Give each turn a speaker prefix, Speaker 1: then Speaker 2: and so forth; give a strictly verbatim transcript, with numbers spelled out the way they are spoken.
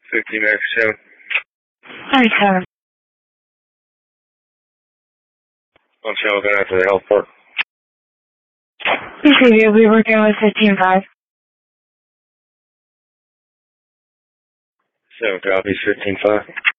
Speaker 1: fifteen X seven.
Speaker 2: thirty-seven.
Speaker 1: On channel going after the health port.
Speaker 2: P C V will be working with fifteen five.
Speaker 1: seven copies, fifteen five.